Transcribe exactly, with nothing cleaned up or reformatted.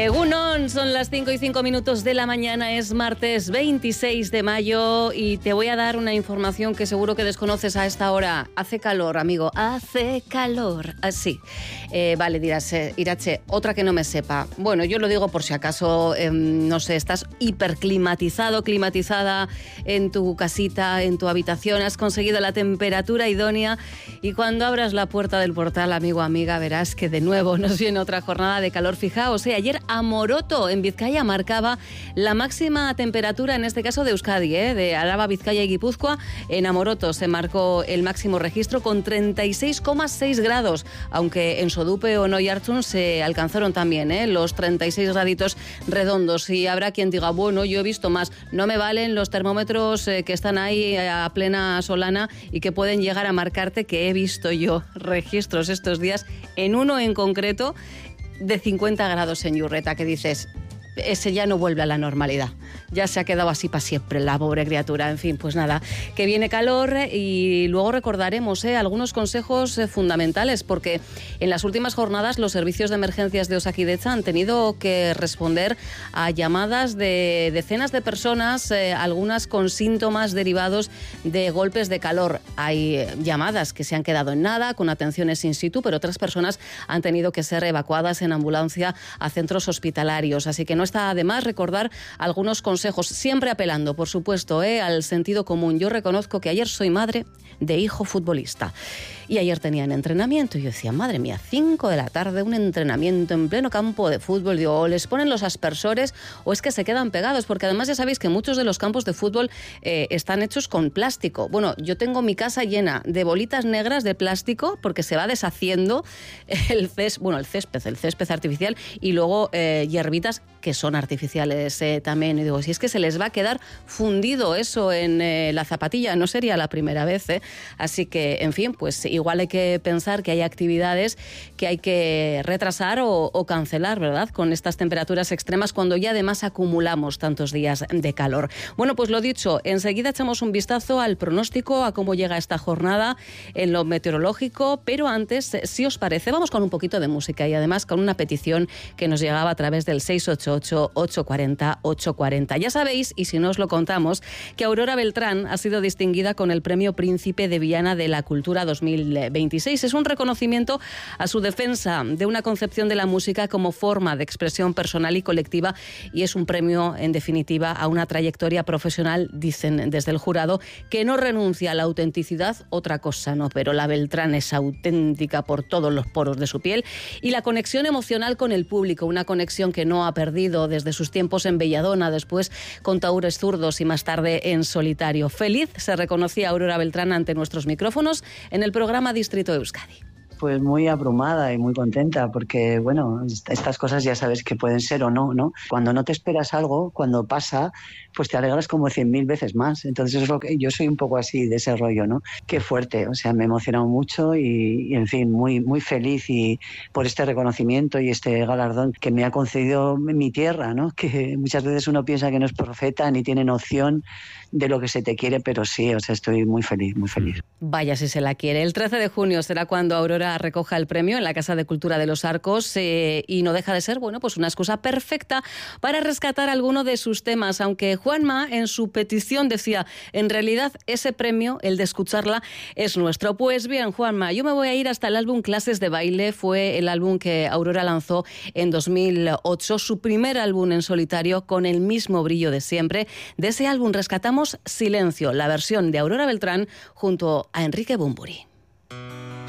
Egunon, son las cinco y cinco minutos de la mañana, es martes veintiséis de mayo y te voy a dar una información que seguro que desconoces a esta hora. Hace calor, amigo, hace calor. Así. Eh, vale, dirás, eh, Irache, otra que no me sepa. Bueno, yo lo digo por si acaso, eh, no sé, estás hiperclimatizado, climatizada en tu casita, en tu habitación, has conseguido la temperatura idónea y cuando abras la puerta del portal, amigo, amiga, verás que de nuevo nos viene otra jornada de calor. Fijaos, eh, ayer Amoroto, en Vizcaya, marcaba la máxima temperatura, en este caso de Euskadi, ¿eh? de Araba, Vizcaya y Guipúzcoa. En Amoroto se marcó el máximo registro con treinta y seis coma seis grados, aunque en Sodupe o Noyartzun se alcanzaron también ¿eh? los treinta y seis graditos redondos. Y habrá quien diga, bueno, yo he visto más, no me valen los termómetros eh, que están ahí a plena solana y que pueden llegar a marcarte, que he visto yo registros estos días, en uno en concreto, de cincuenta grados en Yurreta, que dices, ese ya no vuelve a la normalidad. Ya se ha quedado así para siempre, la pobre criatura. En fin, pues nada, que viene calor y luego recordaremos ¿eh? algunos consejos eh, fundamentales, porque en las últimas jornadas los servicios de emergencias de Osakidetza han tenido que responder a llamadas de decenas de personas, eh, algunas con síntomas derivados de golpes de calor. Hay eh, llamadas que se han quedado en nada, con atenciones in situ, pero otras personas han tenido que ser evacuadas en ambulancia a centros hospitalarios. Así que no está de más recordar algunos consejos, siempre apelando, por supuesto, ¿eh? al sentido común. Yo reconozco que ayer soy madre de hijo futbolista y ayer tenían entrenamiento y yo decía, madre mía, cinco de la tarde, un entrenamiento en pleno campo de fútbol. Digo, o les ponen los aspersores o es que se quedan pegados, porque además ya sabéis que muchos de los campos de fútbol eh, están hechos con plástico. Bueno, yo tengo mi casa llena de bolitas negras de plástico porque se va deshaciendo el césped, bueno, el césped, el césped artificial, y luego eh, hierbitas que son artificiales eh, también. Y digo, si es que se les va a quedar fundido eso en eh, la zapatilla, no sería la primera vez, ¿eh? Así que, en fin, pues igual hay que pensar que hay actividades que hay que retrasar o, o cancelar, ¿verdad? Con estas temperaturas extremas, cuando ya además acumulamos tantos días de calor. Bueno, pues lo dicho, enseguida echamos un vistazo al pronóstico, a cómo llega esta jornada en lo meteorológico, pero antes, si os parece, vamos con un poquito de música y además con una petición que nos llegaba a través del seis ocho ocho, ocho cuatro cero, ocho cuatro cero. Ya sabéis, y si no os lo contamos, que Aurora Beltrán ha sido distinguida con el Premio Príncipe de Viana de la Cultura dos mil veintiséis. Es un reconocimiento a su defensa de una concepción de la música como forma de expresión personal y colectiva, y es un premio, en definitiva, a una trayectoria profesional, dicen desde el jurado, que no renuncia a la autenticidad, otra cosa no, pero la Beltrán es auténtica por todos los poros de su piel, y la conexión emocional con el público, una conexión que no ha perdido desde sus tiempos en Belladona, después con Taúres Zurdos y más tarde en solitario. Feliz se reconocía Aurora Beltrán ante nuestros micrófonos en el programa Distrito Euskadi. Pues muy abrumada y muy contenta porque, bueno, estas cosas ya sabes que pueden ser o no, ¿no? Cuando no te esperas algo, cuando pasa, pues te alegras como cien mil veces más. Entonces es lo que yo soy un poco así de ese rollo, ¿no? Qué fuerte, o sea, me he emocionado mucho y, y en fin, muy, muy feliz y por este reconocimiento y este galardón que me ha concedido mi tierra, ¿no? Que muchas veces uno piensa que no es profeta ni tiene noción de lo que se te quiere, pero sí, o sea, estoy muy feliz, muy feliz. Vaya si se la quiere. El trece de junio será cuando Aurora recoja el premio en la Casa de Cultura de los Arcos eh, y no deja de ser, bueno, pues una excusa perfecta para rescatar alguno de sus temas, aunque Juanma en su petición decía, en realidad ese premio, el de escucharla, es nuestro. Pues bien, Juanma, yo me voy a ir hasta el álbum Clases de Baile, fue el álbum que Aurora lanzó en dos mil ocho, su primer álbum en solitario con el mismo brillo de siempre. De ese álbum rescatamos Silencio, la versión de Aurora Beltrán junto a Enrique Bunbury.